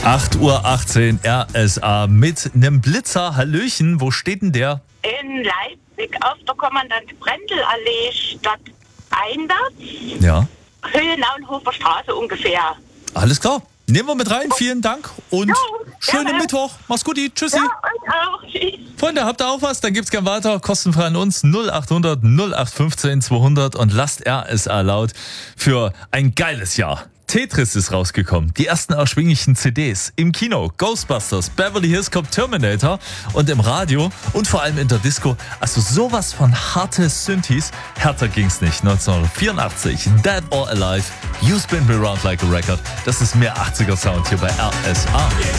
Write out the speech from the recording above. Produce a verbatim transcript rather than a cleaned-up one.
acht Uhr achtzehn R S A mit einem Blitzer. Hallöchen, wo steht denn der? In Leipzig auf der Kommandant-Brendel-Allee, Stadt einwärts. Ja. Höhe Naunhofer Straße ungefähr. Alles klar. Nehmen wir mit rein. Vielen Dank und Ja, schönen gerne. Mittwoch. Mach's gut. Tschüssi. Ja, und auch. Tschüss. Freunde, habt ihr auch was? Dann gibt's gern weiter. Kostenfrei an uns. null acht hundert null acht fünfzehn zweihundert und lasst R S A laut für ein geiles Jahr. Tetris ist rausgekommen. Die ersten erschwinglichen C Ds. Im Kino Ghostbusters, Beverly Hills Cop Terminator und im Radio und vor allem in der Disco. Also sowas von harte Synthes. Härter ging's nicht. neunzehnhundertvierundachtzig, Dead or Alive, You Spin Me Round Like a Record. Das ist mehr achtziger Sound hier bei R S A.